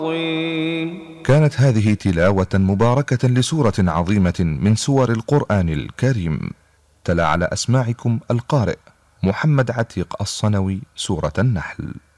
كانت هذه تلاوة مباركة لسورة عظيمة من سور القرآن الكريم. تلا على أسماعكم القارئ محمد عتيق الصنوي سورة النحل.